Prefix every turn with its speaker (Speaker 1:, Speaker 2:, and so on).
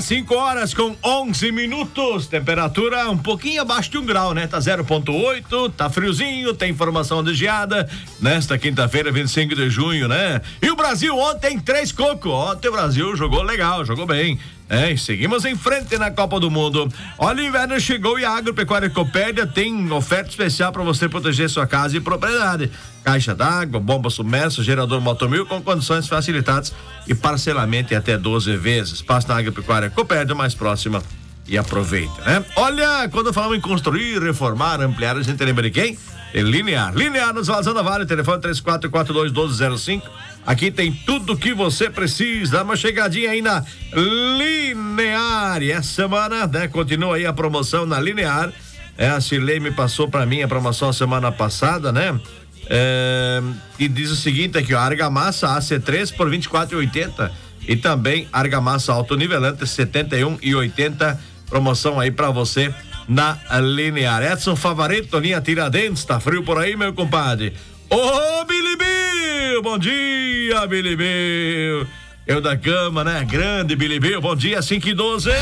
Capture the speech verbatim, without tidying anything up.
Speaker 1: cinco horas com onze minutos, temperatura um pouquinho abaixo de um grau, né? Tá zero ponto oito, tá friozinho, tem informação de geada nesta quinta-feira, vinte e cinco de junho, né? E o Brasil ontem, três coco. Ontem o Brasil jogou legal, jogou bem. É, e seguimos em frente na Copa do Mundo. Olha, o inverno chegou e a Agropecuária Copérnia tem oferta especial para você proteger sua casa e propriedade. Caixa d'água, bomba submersa, gerador motomil com condições facilitadas e parcelamento em até doze vezes. Passe na Agropecuária Copérnia mais próxima e aproveita, né? Olha, quando falamos em construir, reformar, ampliar, a gente lembra de quem? É Linear. Linear nos Vazanda Vale, telefone três quatro quatro dois, um dois zero cinco. Aqui tem tudo que você precisa. Dá uma chegadinha aí na Linear. E essa semana, né, continua aí a promoção na Linear. É, a Cirlei me passou pra mim a promoção semana passada, né? É, e diz o seguinte aqui, ó, argamassa A C três por vinte e quatro reais e oitenta centavos e também argamassa autonivelante setenta e um reais e oitenta centavos. Promoção aí pra você na Linear. Edson Favorito, linha Tiradentes, tá frio por aí, meu compadre? Ô, Bilibio, bom dia, Bilibio. Eu da cama, né? Grande Bilibio, bom dia, cinco e doze.